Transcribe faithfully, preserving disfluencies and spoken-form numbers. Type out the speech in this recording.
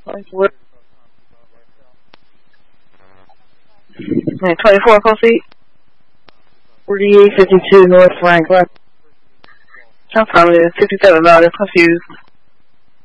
twenty-four. twenty-four Coffee. forty-eight fifty-two North Franklin. I'm probably fifty-seven dollars confused.